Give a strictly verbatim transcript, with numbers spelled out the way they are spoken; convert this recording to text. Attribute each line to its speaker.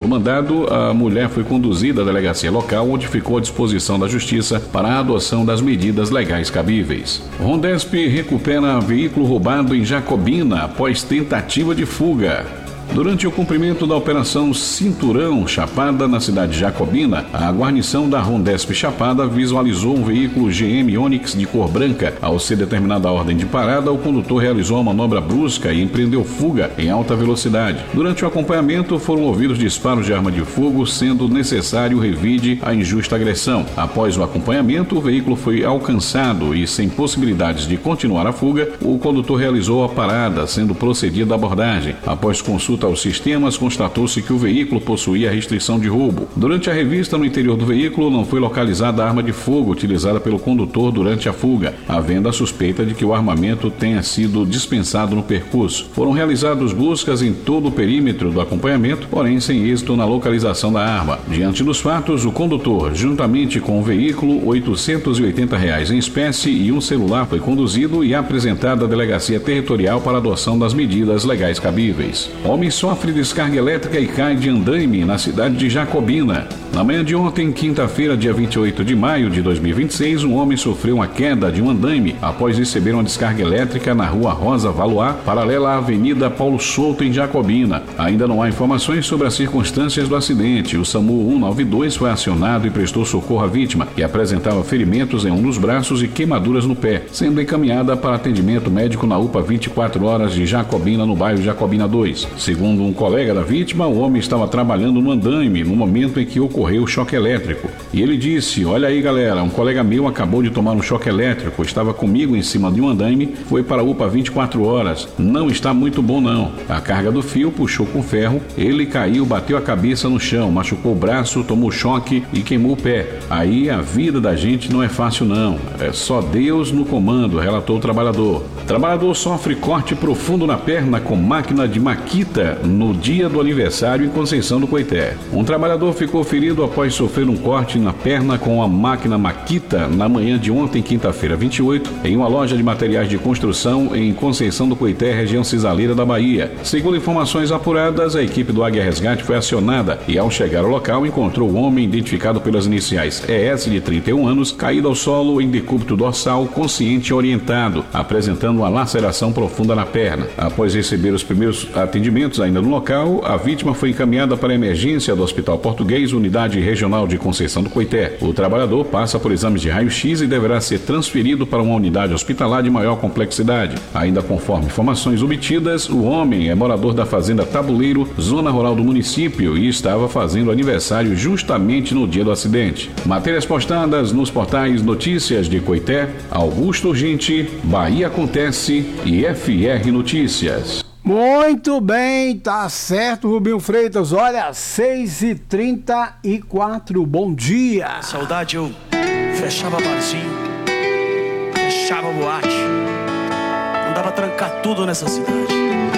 Speaker 1: mandado, a mulher foi conduzida à delegacia local, onde ficou à disposição da justiça para a adoção das medidas legais cabíveis. Rondesp recupera veículo roubado em Jacobina após tentativa de fuga. Durante o cumprimento da Operação Cinturão Chapada na cidade de Jacobina, a guarnição da Rondesp Chapada visualizou um veículo G M Onix de cor branca. Ao ser determinada a ordem de parada, o condutor realizou uma manobra brusca e empreendeu fuga em alta velocidade. Durante o acompanhamento, foram ouvidos disparos de arma de fogo, sendo necessário revide a injusta agressão. Após o acompanhamento, o veículo foi alcançado e, sem possibilidades de continuar a fuga, o condutor realizou a parada, sendo procedida a abordagem. Após consulta aos sistemas, constatou-se que o veículo possuía restrição de roubo. Durante a revista no interior do veículo, não foi localizada a arma de fogo utilizada pelo condutor durante a fuga, havendo a suspeita de que o armamento tenha sido dispensado no percurso. Foram realizadas buscas em todo o perímetro do acompanhamento, porém sem êxito na localização da arma. Diante dos fatos, o condutor, juntamente com o veículo, oitocentos e oitenta reais em espécie e um celular, foi conduzido e apresentado à Delegacia Territorial para adoção das medidas legais cabíveis. Homem sofre descarga elétrica e cai de andaime na cidade de Jacobina. Na manhã de ontem, quinta-feira, dia vinte e oito de maio de dois mil e vinte e seis, um homem sofreu uma queda de um andaime após receber uma descarga elétrica na rua Rosa Valois, paralela à Avenida Paulo Souto, em Jacobina. Ainda não há informações sobre as circunstâncias do acidente. O SAMU cento e noventa e dois foi acionado e prestou socorro à vítima, que apresentava ferimentos em um dos braços e queimaduras no pé, sendo encaminhada para atendimento médico na U P A vinte e quatro horas de Jacobina, no bairro Jacobina dois. Segundo um colega da vítima, o homem estava trabalhando no andaime no momento em que ocorreu o choque elétrico. E ele disse: olha aí, galera, um colega meu acabou de tomar um choque elétrico, estava comigo em cima de um andaime, foi para a U P A vinte e quatro horas. Não está muito bom não. A carga do fio puxou com ferro, ele caiu, bateu a cabeça no chão, machucou o braço, tomou choque e queimou o pé. Aí a vida da gente não é fácil não. É só Deus no comando, relatou o trabalhador. O trabalhador sofre corte profundo na perna com máquina de maquita no dia do aniversário em Conceição do Coité. Um trabalhador ficou ferido após sofrer um corte na perna com a máquina maquita na manhã de ontem, quinta-feira vinte e oito, em uma loja de materiais de construção em Conceição do Coité, região cisaleira da Bahia. Segundo informações apuradas, a equipe do Águia Resgate foi acionada e, ao chegar ao local, encontrou o homem identificado pelas iniciais E S, de trinta e um anos, caído ao solo em decúbito dorsal, consciente e orientado, apresentando uma laceração profunda na perna. Após receber os primeiros atendimentos ainda no local, a vítima foi encaminhada para a emergência do Hospital Português, Unidade Regional de Conceição do Coité. O trabalhador passa por exames de raio-x e deverá ser transferido para uma unidade hospitalar de maior complexidade. Ainda conforme informações obtidas, o homem é morador da fazenda Tabuleiro, zona rural do município, e estava fazendo aniversário justamente no dia do acidente. Matérias postadas nos portais Notícias de Coité, Augusto Urgente, Bahia Acontece e F R Notícias.
Speaker 2: Muito bem, tá certo, Rubinho Freitas. Olha, seis e trinta e quatro, bom dia.
Speaker 3: Saudade, eu fechava barzinho, fechava boate, mandava trancar tudo nessa cidade.